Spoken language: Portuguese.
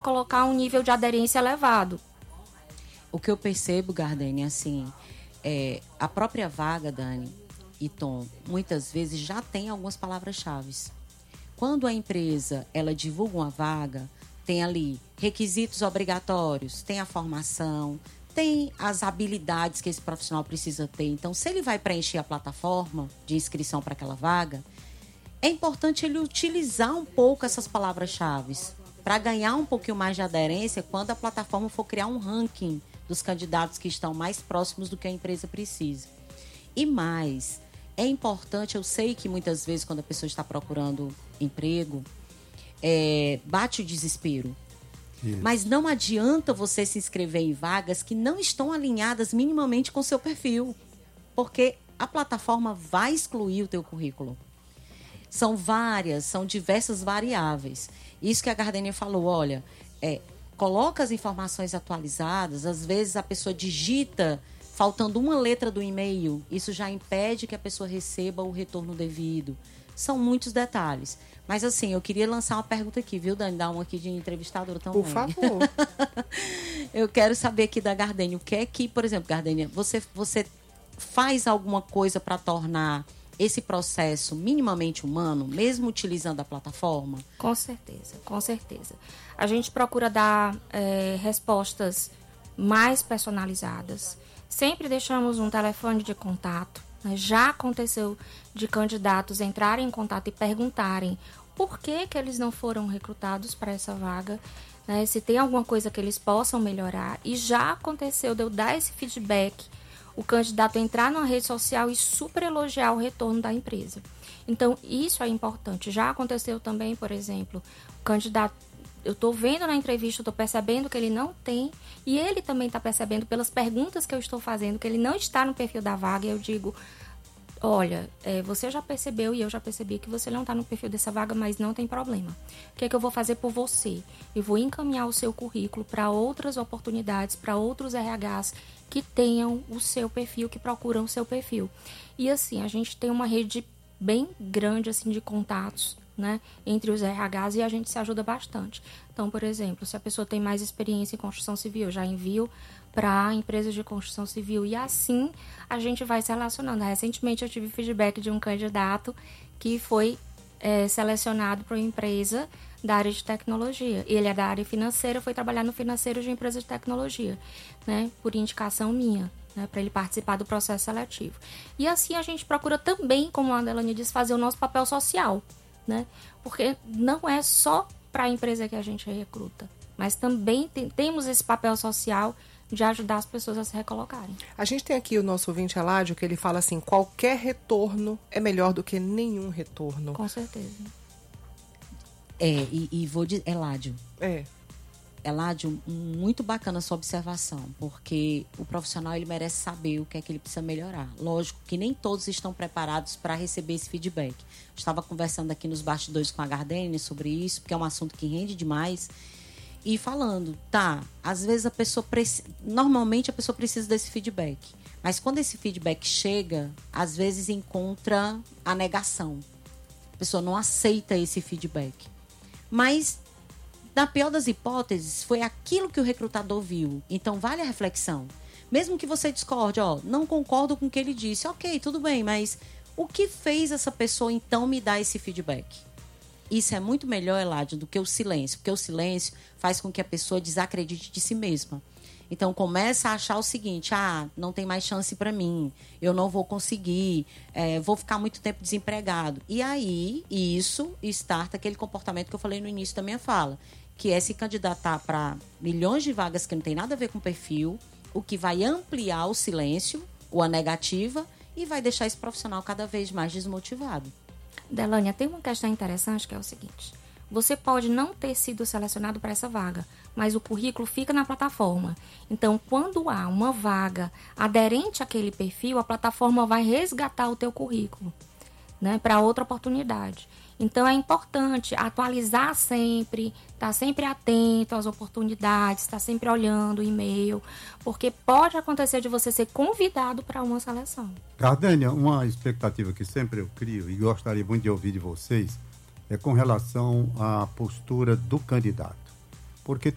colocar um nível de aderência elevado. O que eu percebo, Gardênia, assim, a própria vaga, Dani e Tom, muitas vezes já tem algumas palavras-chave. Quando a empresa ela divulga uma vaga, tem ali requisitos obrigatórios, tem a formação, tem as habilidades que esse profissional precisa ter. Então, se ele vai preencher a plataforma de inscrição para aquela vaga, é importante ele utilizar um pouco essas palavras-chave para ganhar um pouquinho mais de aderência quando a plataforma for criar um ranking dos candidatos que estão mais próximos do que a empresa precisa. E mais, é importante, eu sei que muitas vezes quando a pessoa está procurando emprego, bate o desespero. Isso. Mas não adianta você se inscrever em vagas que não estão alinhadas minimamente com o seu perfil, porque a plataforma vai excluir o teu currículo. São diversas variáveis. Isso que a Gardênia falou, olha, coloca as informações atualizadas, às vezes a pessoa digita faltando uma letra do e-mail, isso já impede que a pessoa receba o retorno devido. São muitos detalhes. Mas assim, eu queria lançar uma pergunta aqui, viu, Dani? Dar uma aqui de entrevistadora também. Por favor. Eu quero saber aqui da Gardênia, o que é que, por exemplo, Gardênia, você faz alguma coisa para tornar esse processo minimamente humano, mesmo utilizando a plataforma? Com certeza, com certeza. A gente procura dar respostas mais personalizadas. Sempre deixamos um telefone de contato. Já aconteceu de candidatos entrarem em contato e perguntarem por que eles não foram recrutados para essa vaga, né? Se tem alguma coisa que eles possam melhorar. E já aconteceu de eu dar esse feedback, o candidato entrar numa rede social e super elogiar o retorno da empresa. Então, isso é importante. Já aconteceu também, por exemplo, o candidato, eu estou vendo na entrevista, estou percebendo que ele não tem, e ele também está percebendo pelas perguntas que eu estou fazendo, que ele não está no perfil da vaga, e eu digo, olha, você já percebeu e eu já percebi que você não está no perfil dessa vaga, mas não tem problema. O que é que eu vou fazer por você? Eu vou encaminhar o seu currículo para outras oportunidades, para outros RHs que tenham o seu perfil, que procuram o seu perfil. E assim, a gente tem uma rede bem grande assim, de contatos, né, entre os RHs, e a gente se ajuda bastante. Então, por exemplo, se a pessoa tem mais experiência em construção civil, eu já envio para empresas de construção civil, e assim a gente vai se relacionando. Recentemente eu tive feedback de um candidato que foi selecionado para uma empresa da área de tecnologia. Ele é da área financeira, foi trabalhar no financeiro de uma empresa de tecnologia, né, por indicação minha, né, para ele participar do processo seletivo. E assim a gente procura também, como a Adelane disse, fazer o nosso papel social, né? Porque não é só para a empresa que a gente recruta, mas também temos esse papel social de ajudar as pessoas a se recolocarem. A gente tem aqui o nosso ouvinte Eládio, que ele fala assim, qualquer retorno é melhor do que nenhum retorno. Com certeza. E vou dizer, Eládio, muito bacana a sua observação, porque o profissional ele merece saber o que é que ele precisa melhorar. Lógico que nem todos estão preparados para receber esse feedback. Estava conversando aqui nos bastidores com a Gardênia sobre isso, porque é um assunto que rende demais. E falando, às vezes a pessoa normalmente a pessoa precisa desse feedback. Mas quando esse feedback chega, às vezes encontra a negação. A pessoa não aceita esse feedback. Mas na pior das hipóteses, foi aquilo que o recrutador viu. Então, vale a reflexão. Mesmo que você discorde, não concordo com o que ele disse. Ok, tudo bem, mas o que fez essa pessoa, então, me dar esse feedback? Isso é muito melhor, Eládio, do que o silêncio. Porque o silêncio faz com que a pessoa desacredite de si mesma. Então, começa a achar o seguinte, não tem mais chance para mim, eu não vou conseguir, vou ficar muito tempo desempregado. E aí, isso starta aquele comportamento que eu falei no início da minha fala, que é se candidatar para milhões de vagas que não tem nada a ver com o perfil, o que vai ampliar o silêncio, ou a negativa, e vai deixar esse profissional cada vez mais desmotivado. Delânia, tem uma questão interessante que é o seguinte: você pode não ter sido selecionado para essa vaga, mas o currículo fica na plataforma. Então, quando há uma vaga aderente àquele perfil, a plataforma vai resgatar o teu currículo, né, para outra oportunidade. Então, é importante atualizar sempre, estar sempre atento às oportunidades, estar sempre olhando o e-mail, porque pode acontecer de você ser convidado para uma seleção. Gardênia, uma expectativa que sempre eu crio e gostaria muito de ouvir de vocês é com relação à postura do candidato. Porque